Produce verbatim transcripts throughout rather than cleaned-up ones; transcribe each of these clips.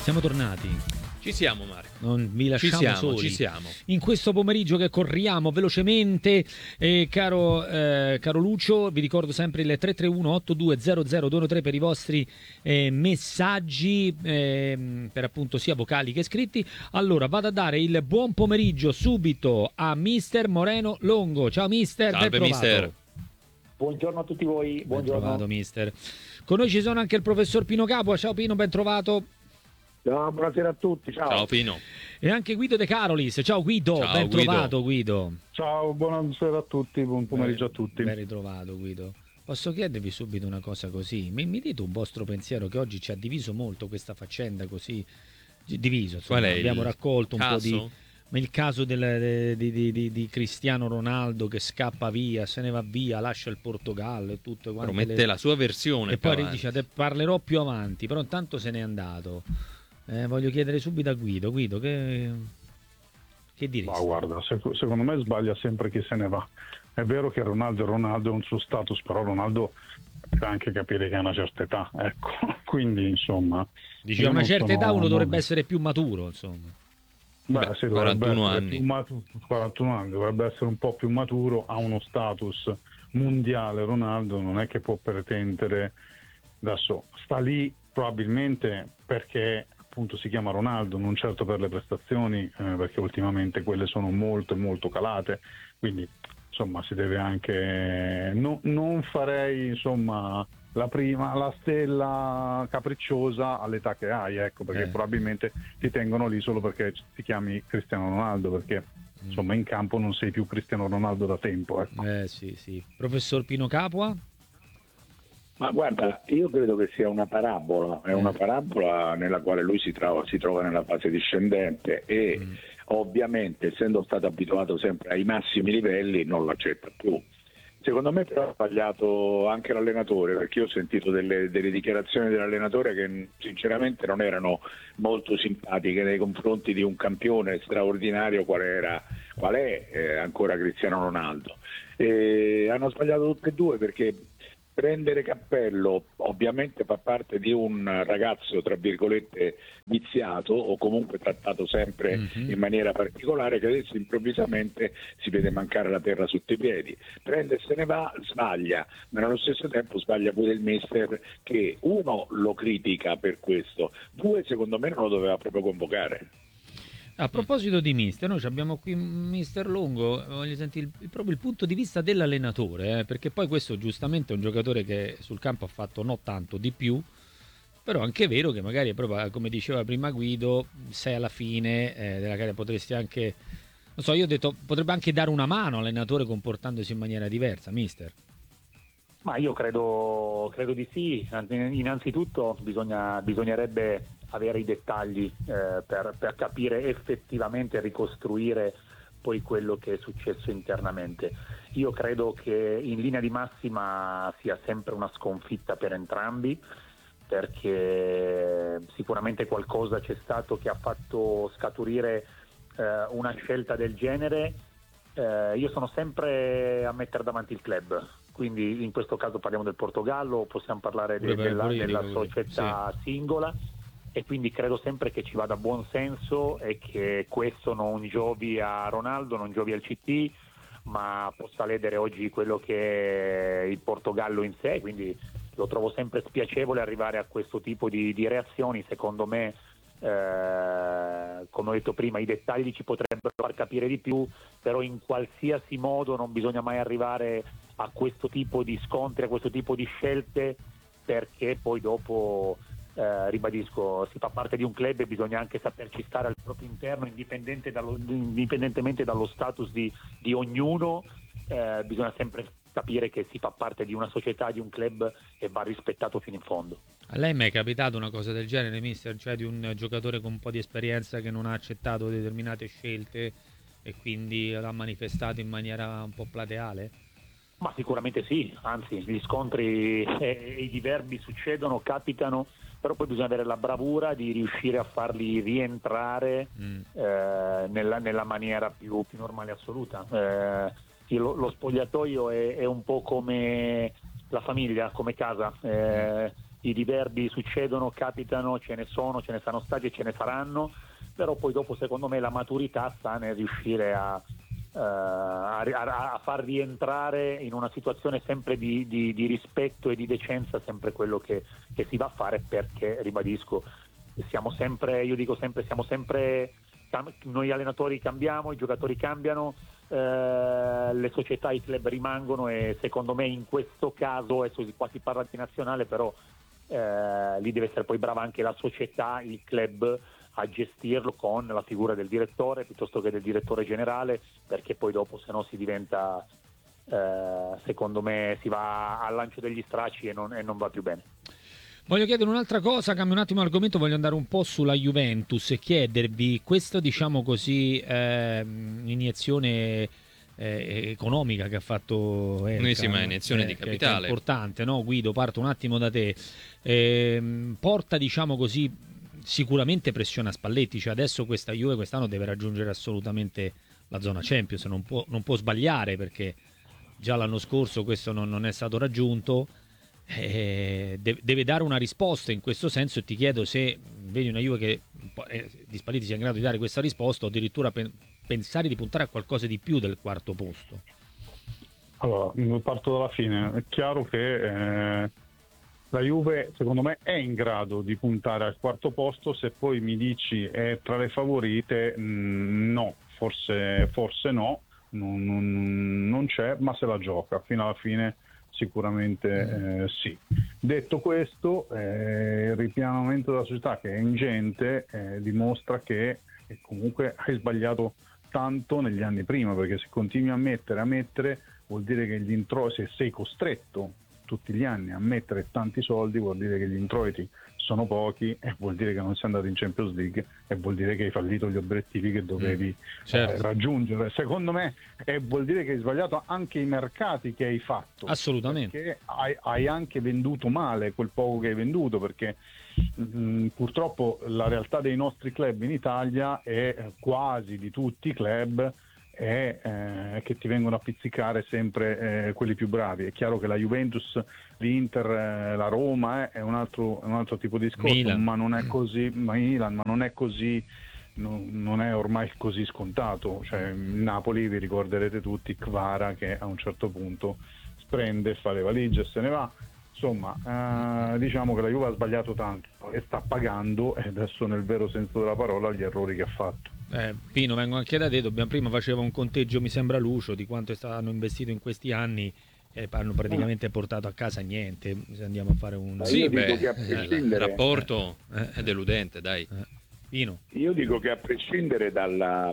siamo tornati. Ci siamo, Marco. Non vi lasciamo ci siamo, soli. Ci siamo. In questo pomeriggio che corriamo velocemente, eh, caro, eh, caro Lucio, vi ricordo sempre il tre tre uno otto due zero zero due tre per i vostri eh, messaggi, eh, per appunto sia vocali che scritti. Allora, vado a dare il buon pomeriggio subito a mister Moreno Longo. Ciao mister, Salve, ben trovato. mister. Buongiorno a tutti voi, buongiorno. Ben trovato, mister. Con noi ci sono anche il professor Pino Capua. Ciao Pino, ben trovato. Ciao, buonasera a tutti, ciao. Ciao Pino. E anche Guido De Carolis. Ciao Guido, Ciao, ben Guido. trovato Guido. Ciao, buonasera a tutti, buon pomeriggio a tutti. Ben ritrovato Guido. Posso chiedervi subito una cosa così? Mi, mi dite un vostro pensiero che oggi ci ha diviso molto questa faccenda così diviso, insomma. Qual è Abbiamo il raccolto un caso? po' di ma il caso del, di, di, di, di Cristiano Ronaldo che scappa via, se ne va via, lascia il Portogallo e tutto quanto. Promette le... la sua versione. E poi avanti. dice te parlerò più avanti, però intanto se n'è andato. Eh, voglio chiedere subito a Guido. Guido, che, che diresti? Ma guarda, sec- secondo me sbaglia sempre chi se ne va. È vero che Ronaldo è Ronaldo, è un suo status, però Ronaldo deve anche capire che ha una certa età, ecco. Quindi, insomma... Dici, a una certa sono, età uno non... dovrebbe essere più maturo, insomma. Beh, Beh, sì, quarantuno essere anni. più matu- quarantuno anni, dovrebbe essere un po' più maturo, ha uno status mondiale. Ronaldo non è che può pretendere, adesso sta lì probabilmente perché appunto si chiama Ronaldo, non certo per le prestazioni, eh, perché ultimamente quelle sono molto molto calate, quindi insomma si deve anche no, non farei insomma la prima, la stella capricciosa all'età che hai, ecco, perché Eh. probabilmente ti tengono lì solo perché ti chiami Cristiano Ronaldo, perché insomma in campo non sei più Cristiano Ronaldo da tempo, ecco. Eh sì, sì. Professor Pino Capua? Ma guarda, io credo che sia una parabola, è una parabola nella quale lui si trova, si trova nella fase discendente e Mm. ovviamente essendo stato abituato sempre ai massimi livelli non l'accetta più. Secondo me però ha sbagliato anche l'allenatore, perché io ho sentito delle, delle dichiarazioni dell'allenatore che sinceramente non erano molto simpatiche nei confronti di un campione straordinario qual era, qual è eh, ancora Cristiano Ronaldo. E hanno sbagliato tutte e due, perché prendere cappello ovviamente fa parte di un ragazzo tra virgolette viziato o comunque trattato sempre Mhm. in maniera particolare, che adesso improvvisamente si vede mancare la terra sotto i piedi, prende e se ne va, sbaglia, ma nello stesso tempo sbaglia pure il mister, che uno lo critica per questo, due secondo me non lo doveva proprio convocare. A proposito di mister, noi abbiamo qui mister Longo, voglio sentire il- proprio il punto di vista dell'allenatore, eh, perché poi questo giustamente è un giocatore che sul campo ha fatto non tanto di più, però anche è vero che magari è proprio, come diceva prima Guido, sei alla fine eh, della carriera, potresti anche, non so, io ho detto, potrebbe anche dare una mano all'allenatore comportandosi in maniera diversa, mister. Ma io credo, credo di sì. Innanzitutto bisogna, bisognerebbe avere i dettagli eh, per, per capire effettivamente e ricostruire poi quello che è successo internamente. Io credo che in linea di massima sia sempre una sconfitta per entrambi, perché sicuramente qualcosa c'è stato che ha fatto scaturire eh, una scelta del genere. Eh, io sono sempre a mettere davanti il club, quindi in questo caso parliamo del Portogallo, possiamo parlare de- Pure per della, politica, della pure, società singola, e quindi credo sempre che ci vada buon senso e che questo non giovi a Ronaldo, non giovi al C T, ma possa ledere oggi quello che è il Portogallo in sé, quindi lo trovo sempre spiacevole arrivare a questo tipo di, di reazioni. Secondo me, eh, come ho detto prima, i dettagli ci potrebbero far capire di più, però in qualsiasi modo non bisogna mai arrivare a questo tipo di scontri, a questo tipo di scelte, perché poi dopo, eh, ribadisco, si fa parte di un club e bisogna anche saperci stare al proprio interno, indipendente dallo, indipendentemente dallo status di, di ognuno. Eh, bisogna sempre capire che si fa parte di una società, di un club, e va rispettato fino in fondo. A lei mi è capitato una cosa del genere, mister? Cioè di un giocatore con un po' di esperienza che non ha accettato determinate scelte e quindi l'ha manifestato in maniera un po' plateale? Ma sicuramente sì, anzi gli scontri e i diverbi succedono, capitano, però poi bisogna avere la bravura di riuscire a farli rientrare Mm. eh, nella, nella maniera più, più normale assoluta. Eh, sì, lo, lo spogliatoio è, è un po' come la famiglia, come casa. Eh, i diverbi succedono, capitano, ce ne sono, ce ne saranno stati e ce ne saranno, però poi dopo secondo me la maturità sta nel riuscire a, uh, a, a far rientrare in una situazione sempre di, di, di rispetto e di decenza sempre quello che, che si va a fare, perché ribadisco, siamo sempre, io dico sempre, siamo sempre, noi allenatori cambiamo, i giocatori cambiano, eh, le società, i club rimangono, e secondo me in questo caso, adesso qua si parla di nazionale, però eh, lì deve essere poi brava anche la società, il club, a gestirlo con la figura del direttore piuttosto che del direttore generale, perché poi dopo se no si diventa, eh, secondo me si va al lancio degli stracci e non, e non va più bene. Voglio chiedere un'altra cosa, cambio un attimo argomento, voglio andare un po' sulla Juventus e chiedervi questa, diciamo così, eh, iniezione eh, economica che ha fatto Erika, un'ennesima iniezione eh, di che- capitale. che è importante, no? Guido, parto un attimo da te. Eh, porta, diciamo così, sicuramente pressione a Spalletti, cioè adesso questa Juve quest'anno deve raggiungere assolutamente la zona Champions, non può, non può sbagliare, perché già l'anno scorso questo non, non è stato raggiunto. Eh, deve, deve dare una risposta in questo senso, e ti chiedo se vedi una Juve che eh, di Spalletti sia in grado di dare questa risposta, o addirittura pen- pensare di puntare a qualcosa di più del quarto posto. Allora, parto dalla fine. È chiaro che eh, la Juve, secondo me, è in grado di puntare al quarto posto. Se poi mi dici è tra le favorite, mh, no, forse, forse no, non, non, non c'è, ma se la gioca fino alla fine. Sicuramente eh, sì. Detto questo, eh, il ripianamento della società, che è ingente, eh, dimostra che eh, comunque hai sbagliato tanto negli anni prima, perché se continui a mettere a mettere vuol dire che gli introiti, se sei costretto tutti gli anni a mettere tanti soldi, vuol dire che gli introiti sono pochi, e vuol dire che non sei andato in Champions League, e vuol dire che hai fallito gli obiettivi che dovevi certo. eh, raggiungere. Secondo me, e vuol dire che hai sbagliato anche i mercati che hai fatto. Assolutamente. Perché hai, hai anche venduto male quel poco che hai venduto, perché mh, purtroppo la realtà dei nostri club in Italia è eh, quasi di tutti i club è eh, che ti vengono a pizzicare sempre eh, quelli più bravi. È chiaro che la Juventus, l'Inter, eh, la Roma eh, è, un altro, è un altro tipo di discorso, Milan. ma non è così, Milan, ma non è così, no, non è ormai così scontato. Cioè, il Napoli, vi ricorderete tutti, Kvara, che a un certo punto prende, fa le valigie e se ne va. Insomma, eh, diciamo che la Juve ha sbagliato tanto e sta pagando, e adesso nel vero senso della parola, gli errori che ha fatto. Eh, Pino, vengo anche da te. Dobbiamo, prima faceva un conteggio, mi sembra, Lucio, di quanto hanno investito in questi anni, e hanno praticamente portato a casa niente. Se andiamo a fare un... Sì, Sì, dico beh, che a eh, prescindere- il rapporto Eh. è deludente, dai. Eh, Pino. Io dico che a prescindere dal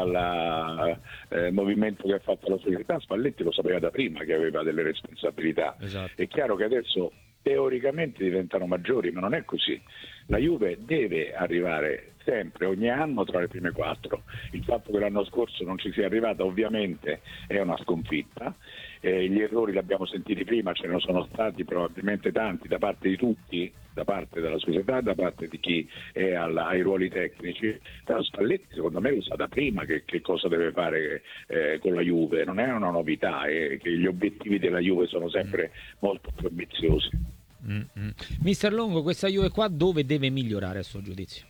eh, movimento che ha fatto la società, Spalletti lo sapeva da prima che aveva delle responsabilità. Esatto. È chiaro che adesso teoricamente diventano maggiori, ma non è così. La Juve deve arrivare sempre, ogni anno, tra le prime quattro. Il fatto che l'anno scorso non ci sia arrivata ovviamente è una sconfitta. Eh, gli errori li abbiamo sentiti prima, ce ne sono stati probabilmente tanti da parte di tutti, da parte della società, da parte di chi è alla, ai ruoli tecnici. Però Spalletti secondo me lo sa da prima che, che cosa deve fare eh, con la Juve, non è una novità, è che gli obiettivi della Juve sono sempre molto più ambiziosi. Mm-hmm. Mister Longo, questa Juve qua dove deve migliorare a suo giudizio?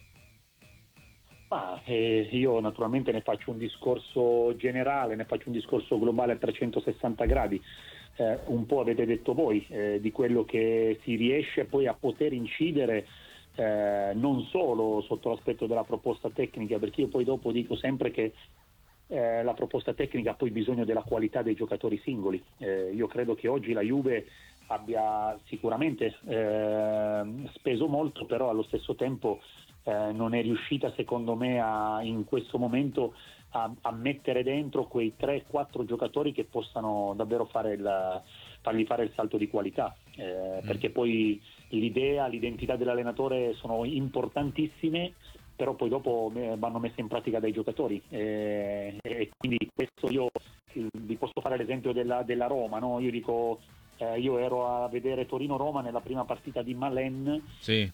Ma, eh, io naturalmente ne faccio un discorso generale, ne faccio un discorso globale a trecentosessanta gradi. Eh, un po' avete detto voi eh, di quello che si riesce poi a poter incidere, eh, non solo sotto l'aspetto della proposta tecnica, perché io poi dopo dico sempre che eh, la proposta tecnica ha poi bisogno della qualità dei giocatori singoli. Eh, io credo che oggi la Juve abbia sicuramente eh, speso molto, però allo stesso tempo eh, non è riuscita, secondo me, a, in questo momento a, a mettere dentro quei tre quattro giocatori che possano davvero fare il, fargli fare il salto di qualità, eh, mm. perché poi l'idea, l'identità dell'allenatore sono importantissime, però poi dopo vanno messe in pratica dai giocatori, eh, e quindi questo io vi posso fare l'esempio della, della Roma, no? Io dico eh, io ero a vedere Torino-Roma nella prima partita di Malen, sì.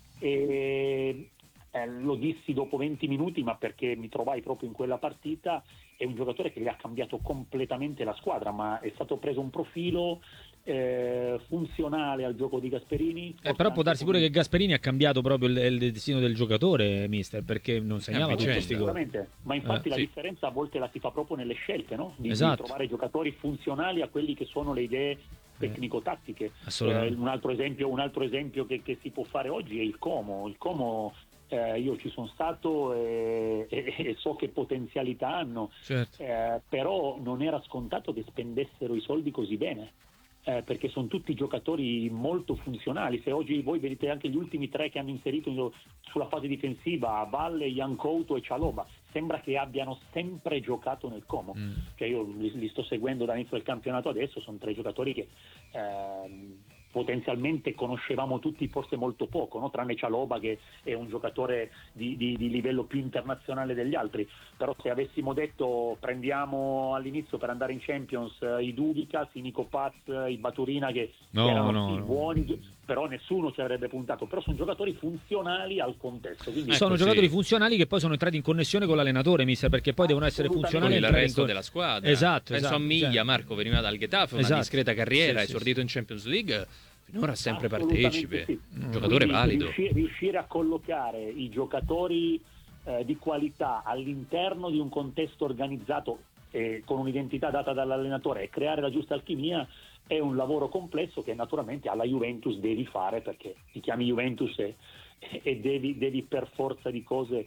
e eh, lo dissi dopo venti minuti, ma perché mi trovai proprio in quella partita. È un giocatore che gli ha cambiato completamente la squadra, ma è stato preso un profilo eh, funzionale al gioco di Gasperini. Eh, però può darsi pure che Gasperini ha cambiato proprio il, il destino del giocatore, mister, perché non segnava Eh, tutti questi gol. Sicuramente, ma infatti Eh, la sì. differenza a volte la si fa proprio nelle scelte, no? Di, Esatto. di trovare giocatori funzionali a quelli che sono le idee tecnico-tattiche. Assolutamente. Eh, un altro esempio, un altro esempio che, che si può fare oggi è il Como. Il Como eh, io ci sono stato e, e, e so che potenzialità hanno, Certo. eh, però non era scontato che spendessero i soldi così bene. Eh, perché sono tutti giocatori molto funzionali. Se oggi voi vedete anche gli ultimi tre che hanno inserito in- sulla fase difensiva, Valle, Iancouto e Cialoba, sembra che abbiano sempre giocato nel Como. Mm. Cioè io li, li sto seguendo dall'inizio del campionato adesso, sono tre giocatori che ehm, potenzialmente conoscevamo tutti forse molto poco, no? Tranne Cialoba che è un giocatore di, di, di livello più internazionale degli altri. Però se avessimo detto prendiamo all'inizio per andare in Champions eh, i Dubicas, i Nico Paz, i Baturina che No, erano no, sì, no. buoni, però nessuno ci avrebbe puntato. Però sono giocatori funzionali al contesto. Quindi Sono Ecco, giocatori sì. funzionali che poi sono entrati in connessione con l'allenatore, mister, perché poi devono essere Assolutamente. funzionali Con e il entrare in resto con- della squadra. Esatto, Penso esatto, a Miglia, cioè- Marco veniva dal Getafe, una Esatto. discreta carriera, Sì, sì, esordito in Champions League, finora sempre Assolutamente partecipe, sì. un giocatore Quindi valido. riusci- riuscire a collocare i giocatori eh, di qualità all'interno di un contesto organizzato eh, con un'identità data dall'allenatore e creare la giusta alchimia è un lavoro complesso che naturalmente alla Juventus devi fare, perché ti chiami Juventus e, e devi, devi per forza di cose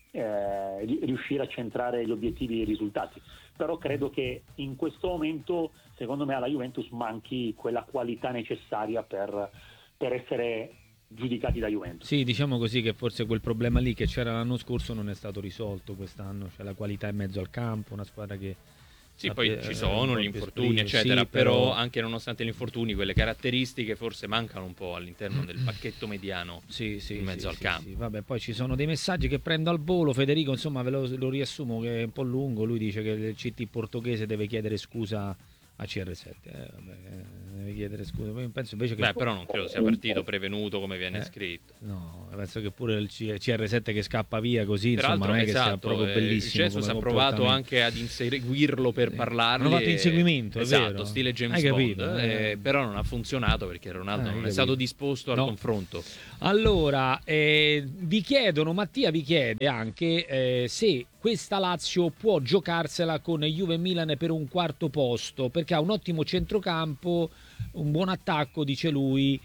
eh, ri- riuscire a centrare gli obiettivi e i risultati. Però credo che in questo momento, secondo me, alla Juventus manchi quella qualità necessaria per, per essere giudicati da Juventus. Sì, diciamo così che forse quel problema lì che c'era l'anno scorso non è stato risolto quest'anno, cioè la qualità in mezzo al campo, una squadra che... Sì, ha poi più- ci eh, sono un po' gli più infortuni, spirito. eccetera, Sì, però anche nonostante gli infortuni, quelle caratteristiche forse mancano un po' all'interno Mm. del pacchetto mediano Sì, sì, in mezzo sì, al sì, campo. sì. Vabbè, poi ci sono dei messaggi che prendo al volo. Federico, insomma, ve lo, lo riassumo che è un po' lungo. Lui dice che il C T portoghese deve chiedere scusa a C R sette. Eh, vabbè, eh, deve chiedere scusa. Poi penso invece che... Beh, però non credo sia partito prevenuto come viene Eh. scritto. No, penso che pure il C- CR7 che scappa via così, insomma, Peraltro, non è che sia esatto, proprio eh, bellissimo. Jesus come ha provato comportamento. anche ad inseguirlo per Sì. parlargli. Hanno fatto inseguimento, è esatto, vero. stile James Hai Bond, capito, eh, eh. però non ha funzionato perché Ronaldo Eh, hai non è capito. stato disposto al No. confronto. Allora, eh, vi chiedono, Mattia vi chiede anche eh, se questa Lazio può giocarsela con Juve e Milan per un quarto posto, perché ha un ottimo centrocampo, un buon attacco, dice lui,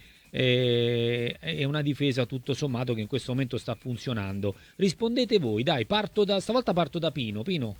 eh, e una difesa tutto sommato che in questo momento sta funzionando. Rispondete voi, dai, parto da, stavolta parto da Pino. Pino.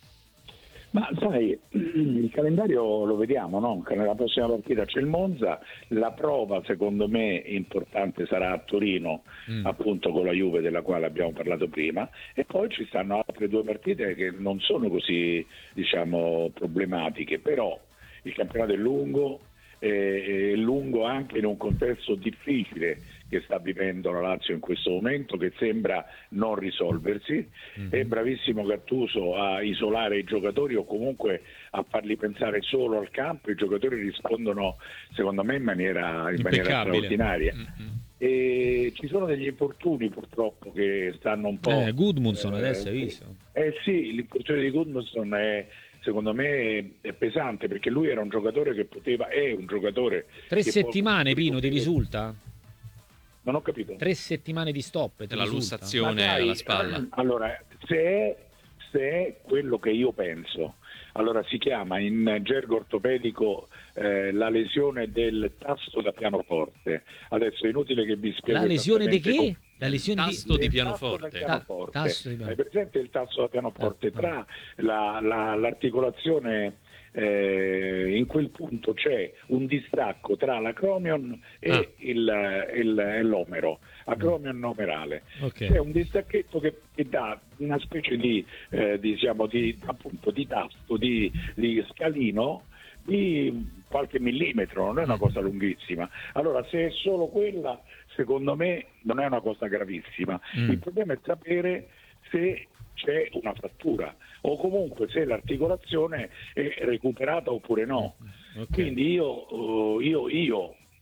Ma sai, il calendario lo vediamo, no? Che nella prossima partita c'è il Monza, la prova secondo me importante sarà a Torino, Mm. appunto con la Juve della quale abbiamo parlato prima, e poi ci stanno altre due partite che non sono così, diciamo, problematiche, però il campionato è lungo, eh, è lungo anche in un contesto difficile che sta vivendo la Lazio in questo momento, che sembra non risolversi. Mm-hmm. È bravissimo Gattuso a isolare i giocatori o comunque a farli pensare solo al campo. I giocatori rispondono secondo me in maniera, in maniera Impeccabile. straordinaria. Mm-mm. E ci sono degli infortuni purtroppo che stanno un po'... Eh, Gudmundsson eh, adesso hai visto? Eh sì, l'infortunio di Gudmundsson è, secondo me è pesante, perché lui era un giocatore che poteva, è un giocatore... Tre che settimane, può- Pino, ti risulta? Non ho capito. Tre settimane di stop, ti Della risulta? lussazione Ma sai, alla spalla. Allora, se è, se è quello che io penso, allora si chiama in gergo ortopedico eh, la lesione del tasto da pianoforte. Adesso è inutile che vi spieghi. La lesione di esattamente che? La lesione Tasto di... di il pianoforte. tasto da pianoforte. Ta- tasto di piano- Hai presente il tasto da pianoforte? Ah, ah. Tra la- la- l'articolazione, eh, in quel punto c'è un distacco tra l'acromion e, Ah. il, il- e l'omero, acromion omerale. Ok. C'è un distacchetto che, che dà una specie di, eh, diciamo, di, appunto, di tasto, di, di scalino di qualche millimetro, non è una cosa lunghissima. Allora, se è solo quella, secondo me non è una cosa gravissima. Mm. Il problema è sapere se c'è una frattura o comunque se l'articolazione è recuperata oppure no. Ok. Quindi io, eh, io, io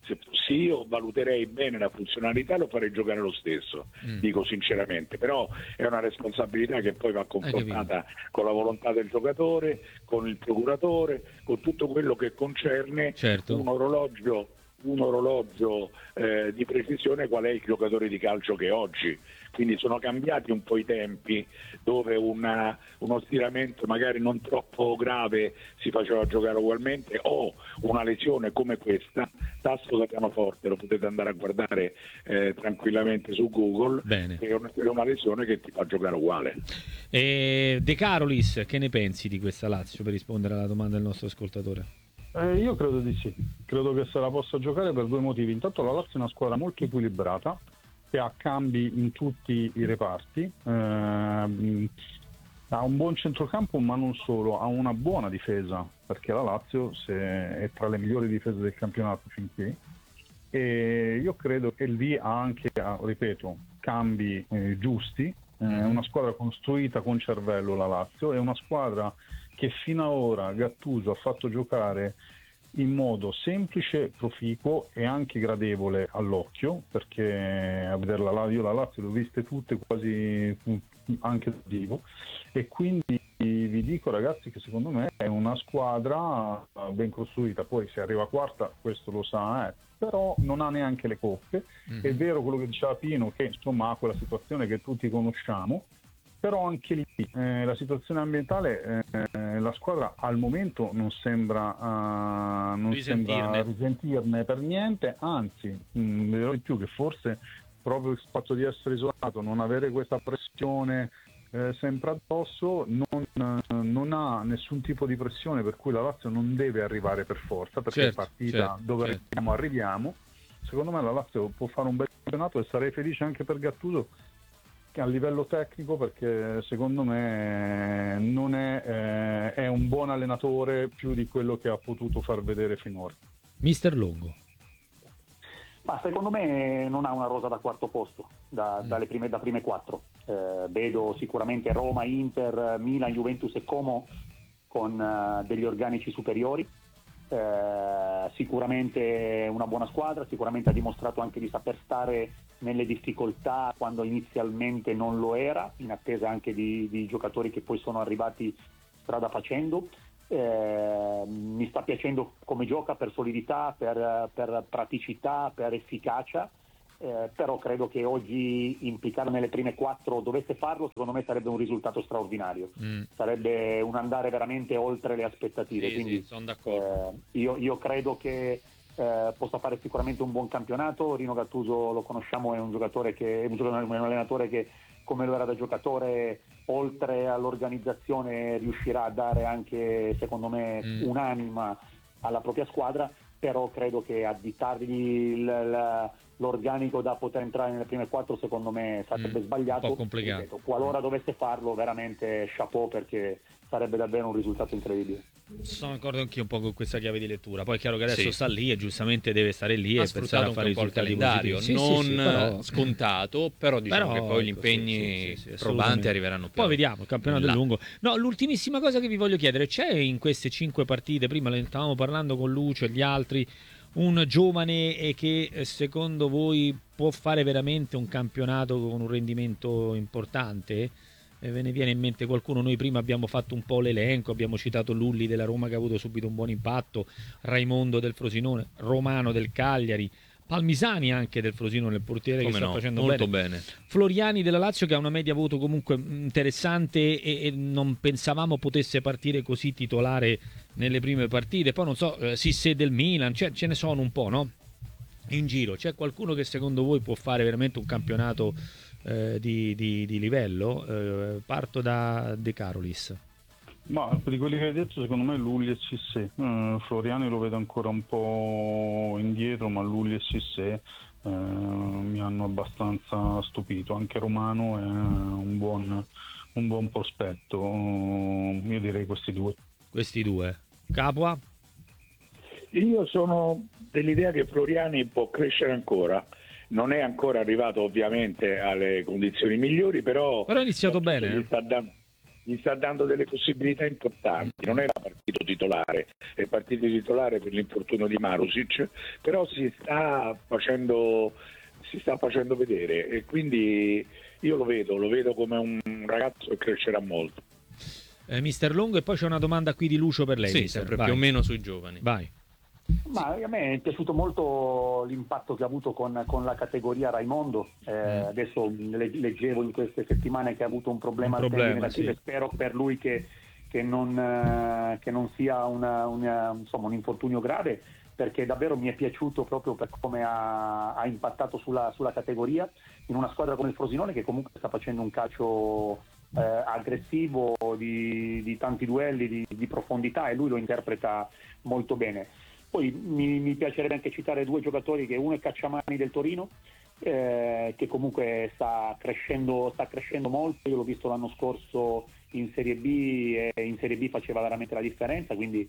se fossi io valuterei bene la funzionalità e lo farei giocare lo stesso, mm. dico sinceramente, però è una responsabilità che poi va confrontata con la volontà del giocatore, con il procuratore, con tutto quello che concerne certo. un orologio un orologio eh, di precisione qual è il giocatore di calcio che è oggi. Quindi sono cambiati un po' i tempi, dove una, uno stiramento magari non troppo grave si faceva giocare ugualmente, o una lesione come questa, tasto da pianoforte, lo potete andare a guardare eh, tranquillamente su Google. Bene. È una, è una lesione che ti fa giocare uguale. E De Carolis, che ne pensi di questa Lazio, per rispondere alla domanda del nostro ascoltatore? Eh, io credo di sì, credo che se la possa giocare per due motivi. Intanto la Lazio è una squadra molto equilibrata, che ha cambi in tutti i reparti, eh, ha un buon centrocampo ma non solo, ha una buona difesa, perché la Lazio se è tra le migliori difese del campionato fin qui, e io credo che lì ha anche, ripeto, cambi eh, giusti, è eh, una squadra costruita con cervello la Lazio, è una squadra che fino ad ora Gattuso ha fatto giocare in modo semplice, proficuo e anche gradevole all'occhio, perché a vederla io la Lazio l'ho viste tutte quasi anche da vivo, e quindi vi dico ragazzi che secondo me è una squadra ben costruita. Poi se arriva quarta questo lo sa, eh, però non ha neanche le coppe. Mm-hmm. È vero quello che diceva Pino, che insomma ha quella situazione che tutti conosciamo, però anche lì eh, la situazione ambientale, eh, la squadra al momento non sembra, uh, non risentirne. sembra risentirne per niente, anzi mh, dirò di più che forse proprio il fatto di essere isolato, non avere questa pressione eh, sempre addosso, non, non ha nessun tipo di pressione, per cui la Lazio non deve arrivare per forza, perché certo, è partita certo, dove certo. arriviamo, arriviamo. Secondo me la Lazio può fare un bel campionato e sarei felice anche per Gattuso a livello tecnico, perché secondo me non è, eh, è un buon allenatore più di quello che ha potuto far vedere finora. Mister Longo. Ma secondo me non ha una rosa da quarto posto, da, mm. dalle prime, da prime quattro. Eh, vedo sicuramente Roma, Inter, Milan, Juventus e Como con uh, degli organici superiori. Eh, sicuramente una buona squadra, sicuramente ha dimostrato anche di saper stare nelle difficoltà quando inizialmente non lo era, in attesa anche di, di giocatori che poi sono arrivati strada facendo. Eh, mi sta piacendo come gioca per solidità, per, per praticità, per efficacia, eh, però credo che oggi implicarlo nelle prime quattro, dovesse farlo, secondo me sarebbe un risultato straordinario, mm. sarebbe un andare veramente oltre le aspettative. Sì, quindi sì, sono d'accordo. Eh, io, io credo che eh, possa fare sicuramente un buon campionato. Rino Gattuso lo conosciamo, è un giocatore che è un, giocatore, un allenatore che, come lo era da giocatore, oltre all'organizzazione riuscirà a dare anche, secondo me, mm. un'anima alla propria squadra, però credo che additargli il, la, l'organico da poter entrare nelle prime quattro secondo me sarebbe mm. sbagliato. Un po' complicato. Ripeto, qualora dovesse farlo, veramente chapeau, perché sarebbe davvero un risultato incredibile. Sono d'accordo anch'io un po' con questa chiave di lettura. Poi è chiaro che adesso sì. sia lì e giustamente deve stare lì ha e pensare a fare un po' il risultati calendario, positivi. non sì, sì, sì, però... scontato, però diciamo però, che poi gli ecco, impegni sì, sì, sì, probanti arriveranno più. Poi vediamo, il campionato è lungo. No, l'ultimissima cosa che vi voglio chiedere, c'è in queste cinque partite, prima ne stavamo parlando con Lucio e gli altri, un giovane che secondo voi può fare veramente un campionato con un rendimento importante? E ve ne viene in mente qualcuno? Noi prima abbiamo fatto un po' l'elenco, abbiamo citato Lulli della Roma che ha avuto subito un buon impatto, Raimondo del Frosinone, Romano del Cagliari, Palmisani anche del Frosinone, il portiere Come che sta no, facendo molto bene. bene, Floriani della Lazio che ha una media voto comunque interessante e, e non pensavamo potesse partire così titolare nelle prime partite. Poi non so, eh, Sissé del Milan, cioè, ce ne sono un po', no? In giro c'è qualcuno che secondo voi può fare veramente un campionato eh, di, di, di livello? Eh, parto da De Carolis. Ma per quelli che hai detto, secondo me Lulli e Sissé. uh, Floriani lo vedo ancora un po' indietro, ma Lulli e Sissé uh, mi hanno abbastanza stupito. Anche Romano è un buon, un buon prospetto. Uh, io direi questi due. Questi due. Capua? Io sono dell'idea che Floriani può crescere ancora. Non è ancora arrivato ovviamente alle condizioni migliori, però... Però ha iniziato bene. Gli sta dando... gli sta dando delle possibilità importanti. Non era partito titolare, è partito titolare per l'infortunio di Marusic, però si sta facendo si sta facendo vedere, e quindi io lo vedo, lo vedo come un ragazzo che crescerà molto. Eh, mister Longo, e poi c'è una domanda qui di Lucio per lei. Sì, mister. sempre Vai. più o meno sui giovani. Vai. Ma a me è piaciuto molto l'impatto che ha avuto con, con la categoria Raimondo. Eh, Mm. Adesso le- leggevo in queste settimane che ha avuto un problema, Un al problema, tendine d'Achille. sì. Spero per lui che, che, non, eh, che non sia una- una- insomma, un infortunio grave, perché davvero mi è piaciuto proprio per come ha, ha impattato sulla, sulla categoria, in una squadra come il Frosinone che comunque sta facendo un calcio eh, aggressivo, di, di tanti duelli, di, di profondità, e lui lo interpreta molto bene. Poi mi, mi piacerebbe anche citare due giocatori, che uno è Cacciamani del Torino, eh, che comunque sta crescendo, sta crescendo molto. Io l'ho visto l'anno scorso in Serie B, e in Serie B faceva veramente la differenza, quindi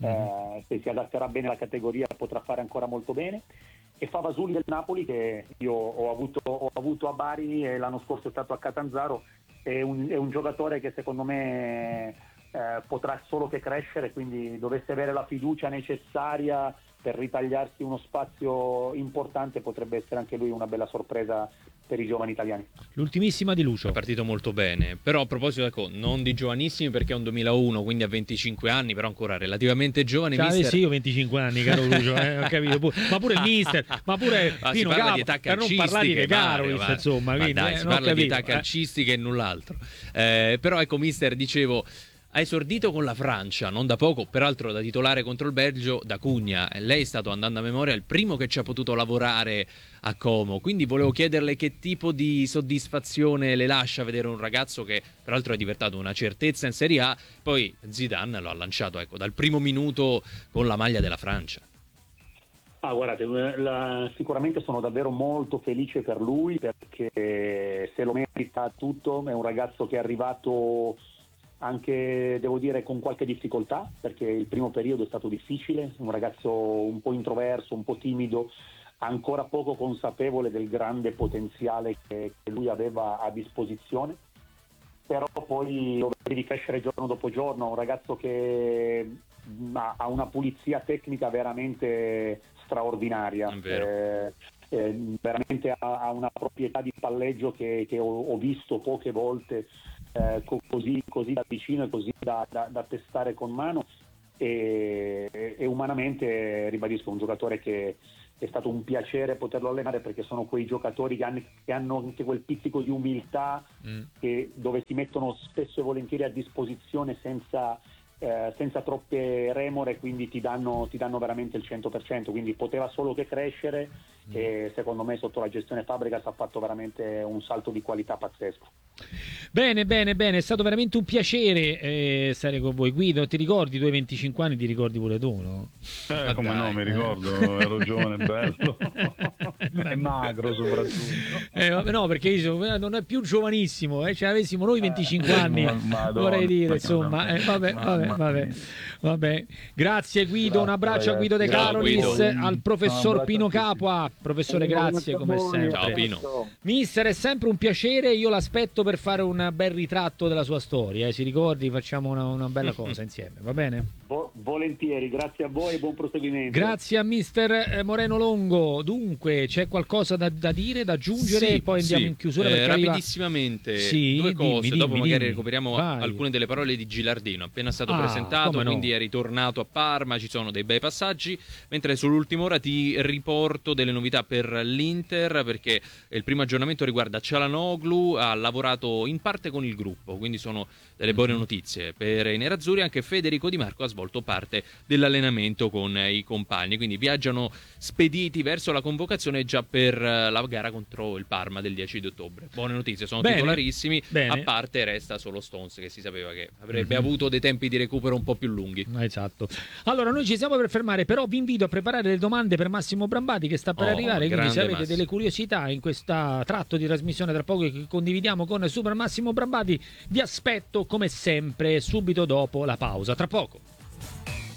eh, se si adatterà bene alla categoria potrà fare ancora molto bene. E Favasuli del Napoli, che io ho avuto, ho avuto a Bari e l'anno scorso è stato a Catanzaro, è un, è un giocatore che secondo me eh, potrà solo che crescere, quindi dovesse avere la fiducia necessaria per ritagliarsi uno spazio importante, potrebbe essere anche lui una bella sorpresa per i giovani italiani. L'ultimissima di Lucio. È partito molto bene, però a proposito, ecco, non di giovanissimi perché è un duemilauno, quindi ha venticinque anni, però ancora relativamente giovane. Cioè, mister... sì, io venticinque anni, caro Lucio, eh, ho capito. Pure- ma pure il mister, ma pure Ma si Pino parla Capo, di età per non parlare di calcistiche, De Carolis, Mario, ma- insomma. ma Quindi, dai, eh, si non ho parla di capito, età eh. calcistiche e null'altro. Eh, però ecco, mister, dicevo, ha esordito con la Francia, non da poco, peraltro da titolare contro il Belgio, da Cugna. E lei è stato, andando a memoria, il primo che ci ha potuto lavorare a Como. Quindi volevo chiederle che tipo di soddisfazione le lascia vedere un ragazzo che peraltro è diventato una certezza in Serie A. Poi Zidane lo ha lanciato, ecco, dal primo minuto con la maglia della Francia. Ah, guardate, la- sicuramente sono davvero molto felice per lui, perché se lo merita tutto. È un ragazzo che è arrivato anche, devo dire, con qualche difficoltà, perché il primo periodo è stato difficile, un ragazzo un po' introverso, un po' timido, ancora poco consapevole del grande potenziale che, che lui aveva a disposizione, però poi lo vedi crescere giorno dopo giorno, un ragazzo che mh, ha ha una pulizia tecnica veramente straordinaria. È vero. Eh, eh, veramente ha, ha una proprietà di palleggio che, che ho, ho visto poche volte, eh, co- così, così da vicino e così da, da, da testare con mano, e, e umanamente ribadisco, un giocatore che è stato un piacere poterlo allenare, perché sono quei giocatori che hanno, che hanno anche quel pizzico di umiltà, Mm. che, dove si mettono spesso e volentieri a disposizione senza, eh, senza troppe remore, quindi ti danno, ti danno veramente il cento per cento, quindi poteva solo che crescere, e secondo me sotto la gestione Fabregas ha fatto veramente un salto di qualità pazzesco. Bene, bene, bene, è stato veramente un piacere eh, stare con voi. Guido, ti ricordi i tuoi venticinque anni? Ti ricordi pure tu, no? Eh, Ma come dai, no, mi ricordo, ero giovane e bello e magro soprattutto. Eh, vabbè, no, perché io sono- non è più giovanissimo, eh, ce l'avessimo noi venticinque anni, ma- Madonna, vorrei dire, insomma. Eh, vabbè, vabbè, mamma vabbè, mia. vabbè. Grazie Guido, un abbraccio a Guido De Ciao, Carolis, Guido. al professor Un abbraccio Pino a tutti. Capua. Professore, grazie come sempre. Ciao, Pino. Mister, è sempre un piacere, io l'aspetto per fare un bel ritratto della sua storia, eh. Si ricordi, facciamo una, una bella cosa insieme, va bene? Vo- volentieri, grazie a voi e buon proseguimento. Grazie a mister eh, Moreno Longo. Dunque, c'è qualcosa da, da dire, da aggiungere, Sì, e poi andiamo sì. in chiusura Eh, perché arriva- rapidissimamente Sì, due cose, dimmi, dopo dimmi, magari dimmi. recuperiamo Vai. alcune delle parole di Gilardino, appena stato Ah, presentato, come no. quindi è ritornato a Parma, ci sono dei bei passaggi, mentre sull'ultima ora ti riporto delle novità per l'Inter, perché il primo aggiornamento riguarda Çalhanoğlu, ha lavorato in parte con il gruppo, quindi sono delle buone Mhm. notizie per i nerazzurri. Anche Federico Di Marco ha svolto parte dell'allenamento con i compagni, quindi viaggiano spediti verso la convocazione già per eh, la gara contro il Parma del dieci di ottobre. Buone notizie, sono Bene, titolarissimi, bene. a parte resta solo Stones, che si sapeva che avrebbe Mhm. avuto dei tempi di recupero un po' più lunghi. Esatto. Allora, noi ci siamo per fermare, però vi invito a preparare delle domande per Massimo Brambati che sta per Oh, arrivare, quindi grande se avete Massimo. delle curiosità in questo tratto di trasmissione tra poco che condividiamo con Super Massimo Brambati, vi aspetto come sempre subito dopo la pausa. Tra poco.